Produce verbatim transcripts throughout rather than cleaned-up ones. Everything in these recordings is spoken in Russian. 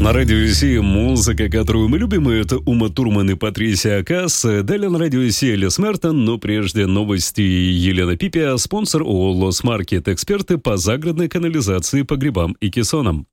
На радио Си музыка, которую мы любим, это Ума Турман и Патрисия Каас. Далее на радио Си Элис Мертон, но прежде новости Елена Пипия, спонсор ООО «Лос Маркет», эксперты по загородной канализации, погребам и кессонам.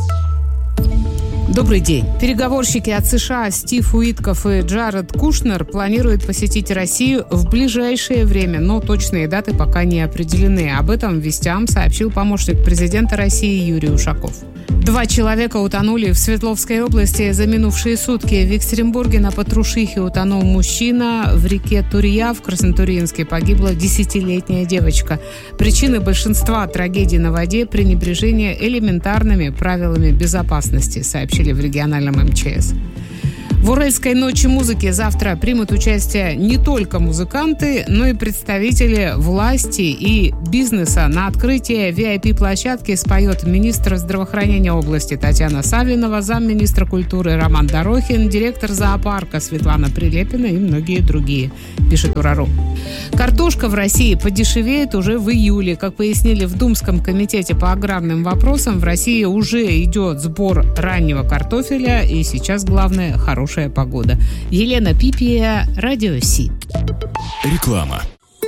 Добрый день. Переговорщики от США Стив Уитков и Джаред Кушнер планируют посетить Россию в ближайшее время, но точные даты пока не определены. Об этом вестям сообщил помощник президента России Юрий Ушаков. Два человека утонули в Свердловской области за минувшие сутки. В Екатеринбурге на Патрушихе утонул мужчина. В реке Турья в Краснотурьинске погибла десятилетняя девочка. Причины большинства трагедий на воде – пренебрежение элементарными правилами безопасности, сообщили в региональном эм че эс. В Уральской ночи музыки завтра примут участие не только музыканты, но и представители власти и бизнеса. На открытии ви ай пи-площадки споет министр здравоохранения области Татьяна Савинова, замминистра культуры Роман Дорохин, директор зоопарка Светлана Прилепина и многие другие, пишет Урару. Картошка в России подешевеет уже в июле. Как пояснили в Думском комитете по аграрным вопросам, в России уже идет сбор раннего картофеля, и сейчас главное – хорошая погода. Елена Пипия, Радио Си. Реклама.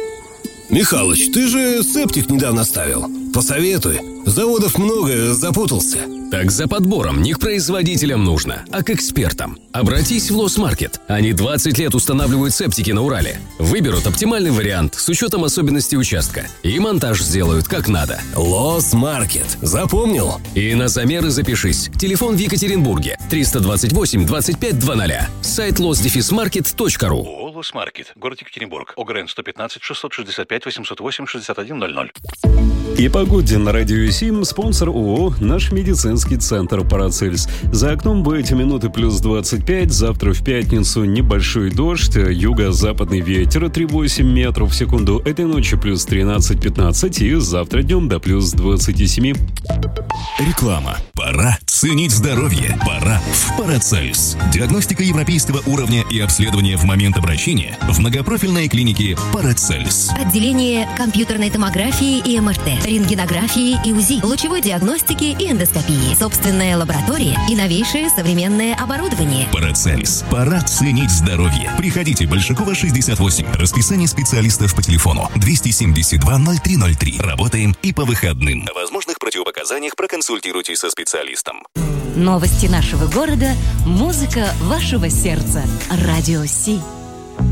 Михалыч, ты же септик недавно ставил. Посоветуй. Заводов много, запутался. Так за подбором не к производителям нужно, а к экспертам. Обратись в Лос Маркет. Они двадцать лет устанавливают септики на Урале. Выберут оптимальный вариант с учетом особенностей участка. И монтаж сделают как надо. Лос Маркет. Запомнил? И на замеры запишись. Телефон в Екатеринбурге. триста двадцать восемь двадцать пять двадцать. Сайт лос маркет точка ру. ООО «Лос Маркет». Город Екатеринбург. ОГРН сто пятнадцать шестьсот шестьдесят пять восемьсот восемь шестьдесят один ноль ноль. И погоде на радио Сим, спонсор ООО «Наш медицинский центр Парацельс». За окном в эти минуты плюс двадцать пять, завтра в пятницу небольшой дождь, юго-западный ветер три целых восемь метров в секунду, этой ночью плюс тринадцать пятнадцать и завтра днем до плюс двадцать семь. Реклама. Пора ценить здоровье. Пора в Парацельс. Диагностика европейского уровня и обследование в момент обращения в многопрофильной клинике Парацельс. Отделение компьютерной томографии и эм эр тэ, рентгенографии и УЗИ, лучевой диагностики и эндоскопии, собственная лаборатория и новейшее современное оборудование. Парацельс. Пора ценить здоровье. Приходите, Большакова, шестьдесят восемь. Расписание специалистов по телефону двести семьдесят два ноль три ноль три. Работаем и по выходным. О возможных противопоказаниях проконсультируйтесь со специалистом. Новости нашего города, музыка вашего сердца. Радио Си.